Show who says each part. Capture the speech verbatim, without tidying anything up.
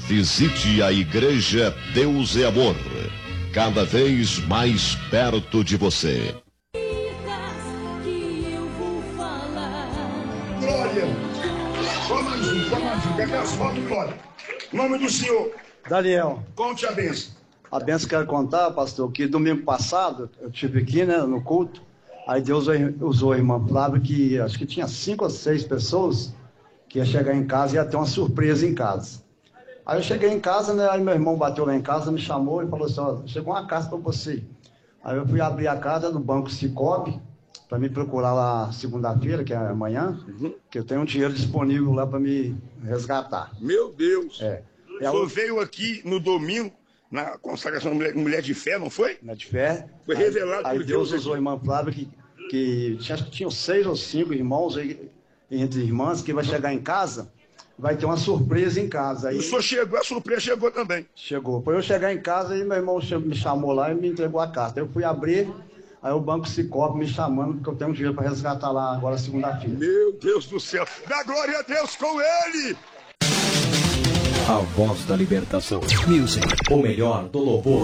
Speaker 1: Visite a Igreja Deus é Amor, cada vez mais perto de você.
Speaker 2: Glória! Só mais um, só mais um. Cadê as fotos, Glória? Nome do Senhor.
Speaker 3: Daniel.
Speaker 2: Conte a bênção.
Speaker 3: A bênção que eu quero contar, pastor, que domingo passado eu estive aqui, né, no culto. Aí Deus usou a irmã Flávia, que acho que tinha cinco ou seis pessoas que ia chegar em casa e ia ter uma surpresa em casa. Aí eu cheguei em casa, né? Aí meu irmão bateu lá em casa, me chamou e falou assim: ó, chegou uma carta para você. Aí eu fui abrir a carta do Banco Cicobi para me procurar lá segunda-feira, que é amanhã, uhum. que eu tenho um dinheiro disponível lá para me resgatar.
Speaker 2: Meu Deus!
Speaker 3: É.
Speaker 2: O senhor veio aqui no domingo, na consagração da mulher, mulher de fé, não foi?
Speaker 3: Mulher de fé.
Speaker 2: Foi revelado
Speaker 3: aí,
Speaker 2: por
Speaker 3: aí Deus. Deus usou a
Speaker 2: aqui.
Speaker 3: irmã Flávia, que, que tinha, acho que tinham seis ou cinco irmãos aí, entre irmãs, que vai chegar em casa, vai ter uma surpresa em casa. Aí,
Speaker 2: o senhor chegou, a surpresa chegou também.
Speaker 3: Chegou. Foi eu chegar em casa, aí meu irmão me chamou lá e me entregou a carta. Eu fui abrir, aí o Banco Cicobi me chamando, porque eu tenho um dinheiro para resgatar lá agora segunda-feira.
Speaker 2: Meu Deus do céu! Dá glória a Deus com ele!
Speaker 4: A voz da libertação. Music, o melhor do louvor.